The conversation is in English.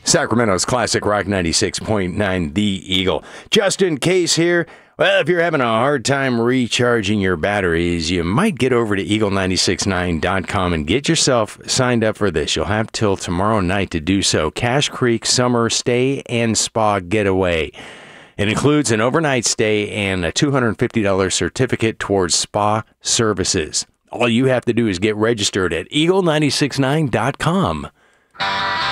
Sacramento's classic rock 96.9, The Eagle. Justin Case here. Well, if you're having a hard time recharging your batteries, you might get over to eagle969.com and get yourself signed up for this. You'll have till tomorrow night to do so. Cache Creek Summer Stay and Spa Getaway. It includes an overnight stay and a $250 certificate towards spa services. All you have to do is get registered at eagle969.com.